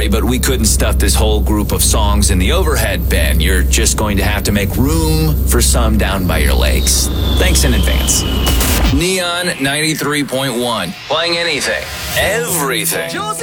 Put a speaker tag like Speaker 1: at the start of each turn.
Speaker 1: sorry, but we couldn't stuff this whole group of songs in the overhead bin. You're just going to have to make room for some down by your lakes. Thanks in advance. Neon 93.1. Playing anything, everything.